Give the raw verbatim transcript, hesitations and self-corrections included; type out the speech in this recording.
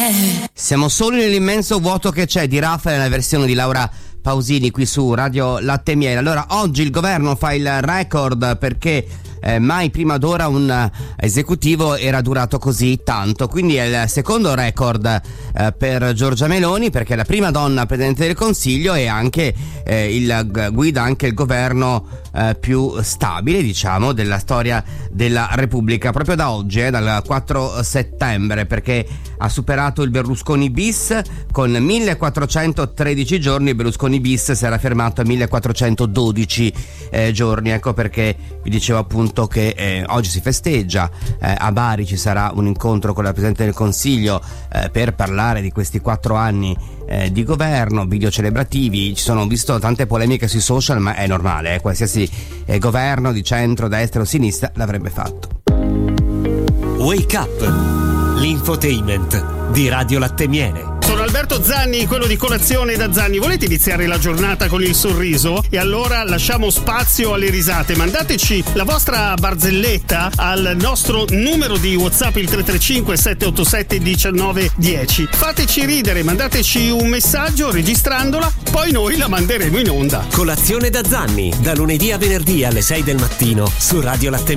Siamo solo nell'immenso vuoto che c'è di Raffa nella versione di Laura Pausini qui su Radio Latte e Miele. Allora, oggi il governo fa il record perché eh, mai prima d'ora un esecutivo era durato così tanto, quindi è il secondo record eh, per Giorgia Meloni, perché è la prima donna Presidente del Consiglio e anche eh, il guida anche il governo eh, più stabile, diciamo, della storia della Repubblica, proprio da oggi, eh, dal quattro settembre, perché ha superato il Berlusconi bis con millequattrocentotredici giorni. Berlusconi bis si era fermato a millequattrocentododici eh, giorni. Ecco perché vi dicevo appunto che eh, oggi si festeggia, eh, a Bari ci sarà un incontro con la Presidente del Consiglio eh, per parlare di questi quattro anni eh, di governo, video celebrativi. Ci sono visto tante polemiche sui social, ma è normale, eh, qualsiasi eh, governo di centro, destra o sinistra l'avrebbe fatto. Wake Up, l'infotainment di Radio Latte e Miele. Sono Alberto Zanni, quello di Colazione da Zanni. Volete iniziare la giornata con il sorriso? E allora lasciamo spazio alle risate. Mandateci la vostra barzelletta al nostro numero di WhatsApp, il tre tre cinque sette otto sette uno nove uno zero. Fateci ridere, mandateci un messaggio registrandola, poi noi la manderemo in onda. Colazione da Zanni, da lunedì a venerdì alle sei del mattino su Radio Latte e Miele.